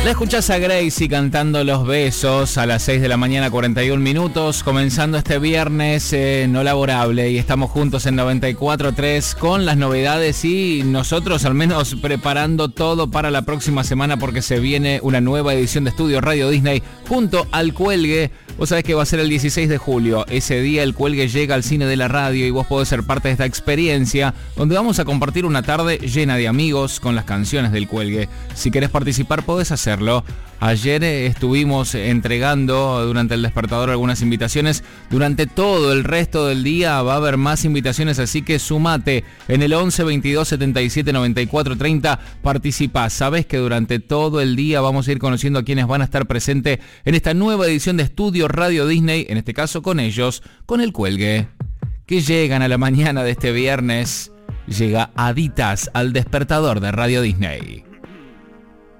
La escuchás a Gracie cantando Los Besos a las 6 de la mañana, 41 minutos, comenzando este viernes no laborable, y estamos juntos en 94.3 con las novedades y nosotros al menos preparando todo para la próxima semana, porque se viene una nueva edición de Estudio Radio Disney junto al Cuelgue. Vos sabés que va a ser el 16 de julio. Ese día el Cuelgue llega al cine de la radio y vos podés ser parte de esta experiencia donde vamos a compartir una tarde llena de amigos con las canciones del Cuelgue. Si querés participar podés hacerlo. Ayer estuvimos entregando durante el despertador algunas invitaciones. Durante todo el resto del día va a haber más invitaciones, así que sumate en el 11 22 77 94 30. Participá. Sabés que durante todo el día vamos a ir conociendo a quienes van a estar presentes en esta nueva edición de Estudio Radio Disney, en este caso con ellos, con el Cuelgue, que llegan a la mañana de este viernes. Llega Aditas al despertador de Radio Disney.